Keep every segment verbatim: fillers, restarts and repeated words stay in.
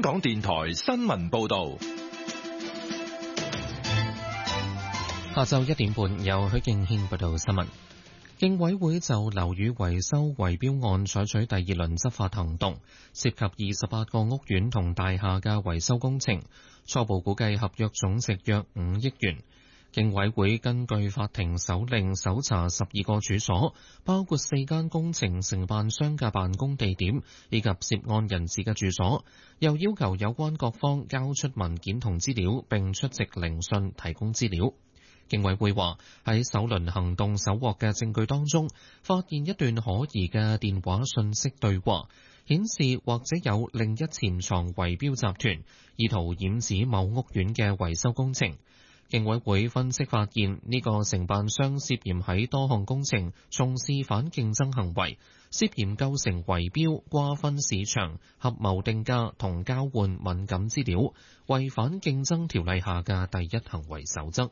港電台新聞報道。 下晝一點半，由許敬軒報道新聞。競委會就樓宇維修圍標案採取第二輪執法行動，涉及二十八個屋苑同大廈嘅維修工程，初步估計合約總值約五億元。競委會根據法庭手令搜查十二個處所，包括四間工程承辦商嘅辦公地點以及涉案人士嘅住所，又要求有關各方交出文件同資料，並出席聆訊提供資料。競委會話喺首輪行動搜獲嘅證據當中，發現一段可疑嘅電話訊息對話，顯示或者有另一潛藏圍標集團，意圖染指某屋苑嘅維修工程。競委會分析發現，呢個承辦商涉嫌喺多項工程從事反競爭行為，涉嫌構成圍標、瓜分市場、合謀定價同交換敏感資料，違反競爭條例下嘅第一行為守則。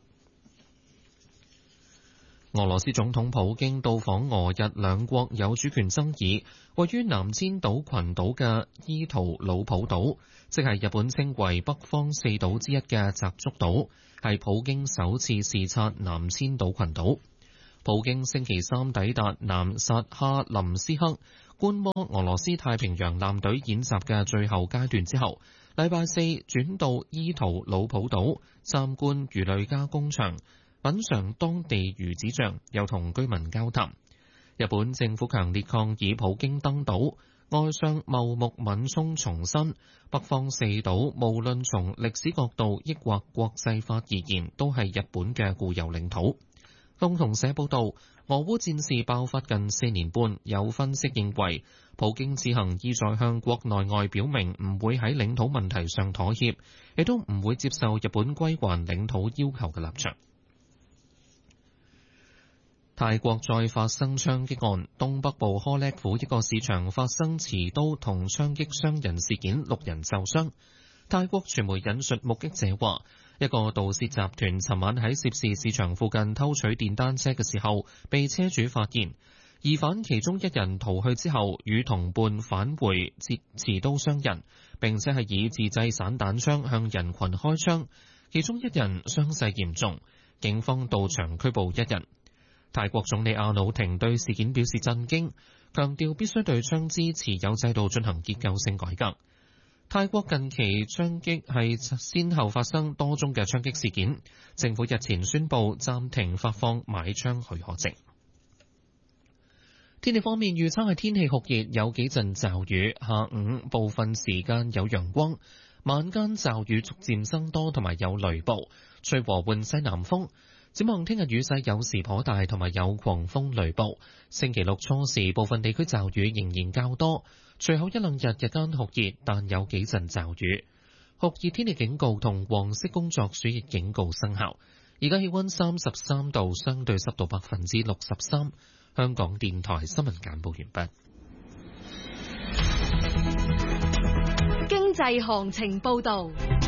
俄羅斯總統普京到訪俄日兩國有主權爭議位於南千島群島嘅伊圖魯普島，即係日本稱為北方四島之一嘅澤竹島，係普京首次視察南千島群島。普京星期三抵達南薩哈林斯克，觀摩俄羅斯太平洋艦隊演習嘅最後階段之後，禮拜四轉到伊圖魯普島參觀魚類加工場，品嚐當地魚子醬，又同居民交談。日本政府強烈抗議普京登島，外相茂木敏充重申，北方四島無論從歷史角度抑或國際法而言，都係日本嘅固有領土。共同社報道，俄烏戰事爆發近四年半，有分析認為，普京此行意在向國內外表明唔會喺領土問題上妥協，亦都唔會接受日本歸還領土要求嘅立場。泰國再發生槍擊案，東北部呵叻府一個市場發生持刀同槍擊傷人事件，六人受傷。泰國傳媒引述目擊者話，一個盜竊集團尋晚喺涉事市場附近偷取電單車嘅時候，被車主發現。疑犯其中一人逃去之後，與同伴返回持持刀傷人，並且係以自製散彈槍向人群開槍，其中一人傷勢嚴重，警方到場拘捕一人。泰國總理阿努廷對事件表示震驚，強調必須對槍支持有制度進行結構性改革。泰國近期槍擊係先後發生多宗嘅槍擊事件，政府日前宣布暫停發放買槍許可證。天氣方面預測係天氣酷熱，有幾陣驟雨，下午部分時間有陽光，晚間驟雨逐漸增多，同埋有雷暴，吹和緩西南風。展望聽日雨勢有時頗大，同埋有狂風雷暴。星期六初時部分地區驟雨仍然較多，隨後一兩日日間酷熱，但有幾陣驟雨。酷熱天氣警告同黃色工作暑熱警告生效。而家氣溫三十三度，相對濕度百分之六十三。香港電台新聞簡報完畢。 經濟行情報道。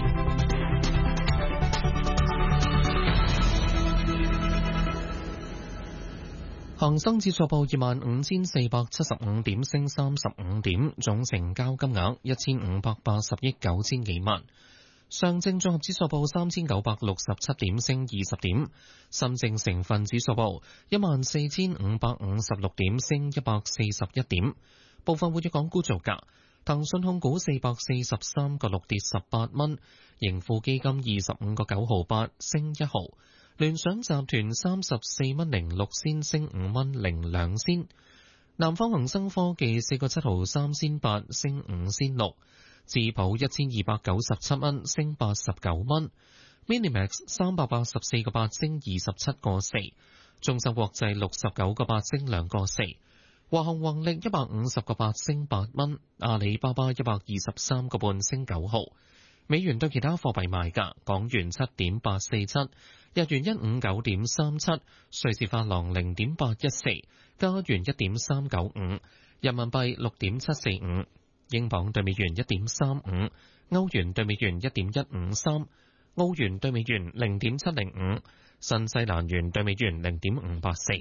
恒生指數報二萬五千四百七十五點，升三十五點，總成交金額一千五百八十億九千幾萬。上證綜合指數報三千九百六十七點，升二十點。深證成分指數報一萬四千五百五十六點，升一百四十一點。部分活躍港股造價：騰訊控股四百四十三個六跌十八蚊，盈富基金二十五個九毫八升一毫。聯想集團三十四蚊零六仙升五蚊零兩仙，南方恒生科技四個七毫三仙八升五仙六，智普一千二百九十七蚊升八十九蚊 ，Minimax 三百八十四個八升二十七個四，中芯國際六十九個八升兩個四，華虹宏力一百五十個八升八蚊，阿里巴巴一百二十三個半升九毫。美元對其他貨幣賣價：港元七點八四七，日元一五九點三七，瑞士法郎零點八一四，加元一點三九五，人民幣六點七四五，英鎊對美元一點三五，歐元對美元一點一五三，澳元對美元零點七零五，新西蘭元對美元零點五八四。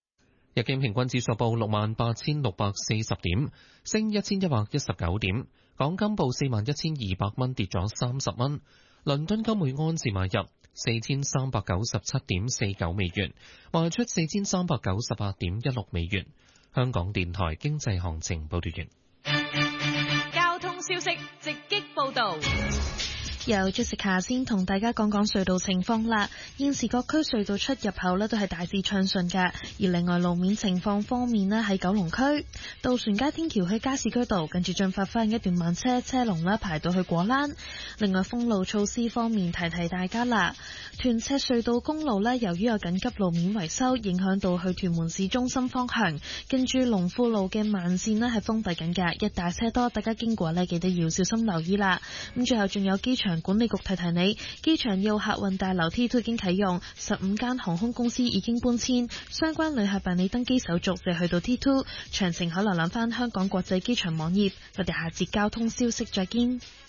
日經平均指數報六萬八千六百四十點，升一千一百一十九點。 港金報四萬一千二百蚊，跌咗三十蚊。倫敦金每安士買入四千三百九十七點四九美元，賣出四千三百九十八點一六美元。香港電台經濟行情報道完。 交通消息直擊報道。 由 Jessica 先同大家講講隧道情況啦。現時各區隧道出入口呢都係大致暢順㗎。而另外路面情況方面呢，喺九龍區渡船街天橋去加士居道近住進發翻一段慢車車龍呢排到去果欄。另外封路措施方面提提大家啦。屯赤隧道公路呢，由於有緊急路面維修，影響到去屯門市中心方向，跟住龍富路嘅慢線呢係封閉緊㗎，一大車多，大家經過呢記得要小心留意啦。咁最後仲有機場管理局提提你，機場要客運大樓 T 二已經啟用，十五間航空公司已經搬遷，相關旅客辦理登機手續就去到 T 二，詳情可瀏覽翻香港國際機場網頁。我哋下節交通消息再見。